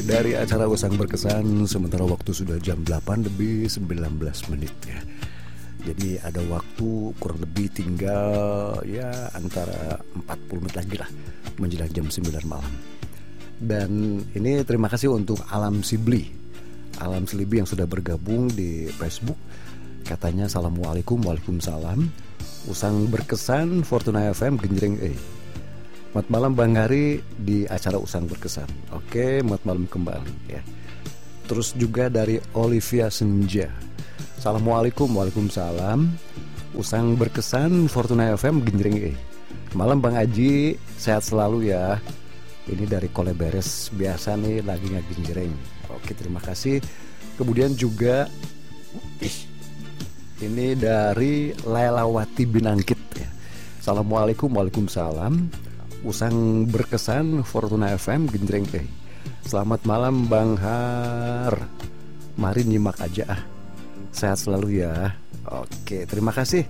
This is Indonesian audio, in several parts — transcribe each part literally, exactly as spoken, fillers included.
dari acara Usang Berkesan, sementara waktu sudah jam delapan lebih sembilan belas menit ya. Jadi ada waktu kurang lebih tinggal ya antara empat puluh menit lagi lah menjelang jam sembilan malam. Dan ini terima kasih untuk Alam Sibli Alam Slibi yang sudah bergabung di Facebook. Katanya assalamualaikum, waalaikumsalam. Usang Berkesan Fortuna F M Genjreng E. Selamat malam Bang Hari di acara Usang Berkesan. Oke, selamat malam kembali ya. Terus juga dari Olivia Senja, assalamualaikum, waalaikumsalam. Usang Berkesan Fortuna F M Genjreng E. Malam Bang Aji, sehat selalu ya. Ini dari Kole Beres, biasa nih lagi ngegenjreng. Oke, terima kasih. Kemudian juga ih, ini dari Lailawati Binangkit ya. Assalamualaikum, waalaikumsalam. Usang Berkesan Fortuna F M Genjreng E. Selamat malam Bang Har. Mari nyimak aja ah. Sehat selalu ya. Oke, terima kasih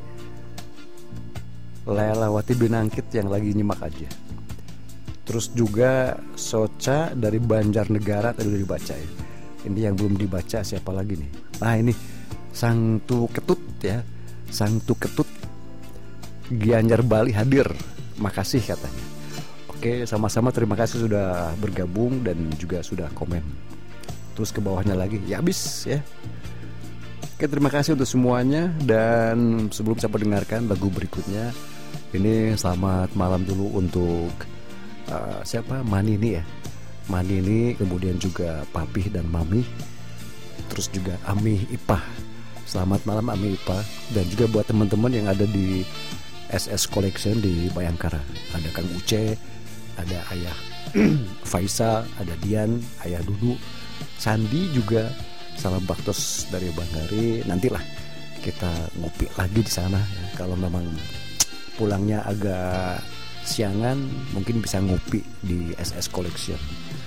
Lailawati Binangkit yang lagi nyimak aja. Terus juga Soca dari Banjarnegara tadi udah dibaca ya. Ini yang belum dibaca siapa lagi nih? Ah ini Sang Tu Ketut ya. Sang Tu Ketut Gianyar Bali hadir. Makasih katanya. Oke, sama-sama terima kasih sudah bergabung dan juga sudah komen. Terus ke bawahnya lagi, ya habis ya. Oke, terima kasih untuk semuanya. Dan sebelum saya mendengarkan lagu berikutnya, ini selamat malam dulu untuk uh, siapa? Manini ya. Manini, kemudian juga Papih dan Mami. Terus juga Ami Ipah. Selamat malam Ami Ipah. Dan juga buat teman-teman yang ada di S S Collection di Bayangkara. Ada Kang Uce, ada Ayah Faisal, ada Dian, Ayah Dudu, Sandi juga. Salam baktos dari Bang Hari. Nantilah kita ngopi lagi di sana ya. Kalau memang pulangnya agak siangan, mungkin bisa ngopi di S S Collection.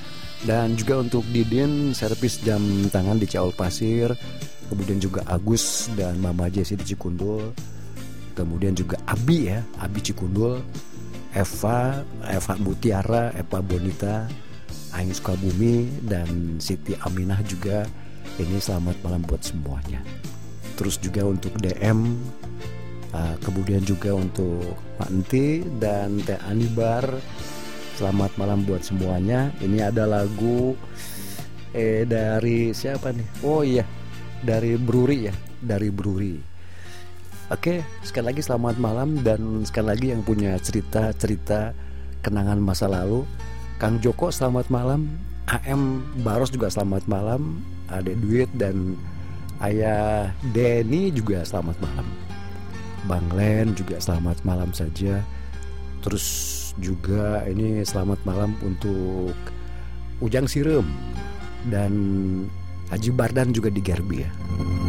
Dan juga untuk Didin, servis jam tangan di Ciaul Pasir. Kemudian juga Agus dan Mama Jessi di Cikundul. Kemudian juga Abi ya, Abi Cikundul, Eva, Eva Mutiara, Eva Bonita, Aing Sukabumi, dan Siti Aminah juga. Ini selamat malam buat semuanya. Terus juga untuk D M, uh, kemudian juga untuk Pak Enti dan Teh Anibar. Selamat malam buat semuanya. Ini ada lagu eh dari siapa nih? Oh iya, dari Bruri ya, dari Bruri. Oke, sekali lagi selamat malam. Dan sekali lagi yang punya cerita-cerita kenangan masa lalu, Kang Joko selamat malam, A M Baros juga selamat malam, Ade Duit dan Ayah Denny juga selamat malam, Bang Len juga selamat malam saja. Terus juga ini selamat malam untuk Ujang Sirem dan Haji Bardan juga di Gerbi ya.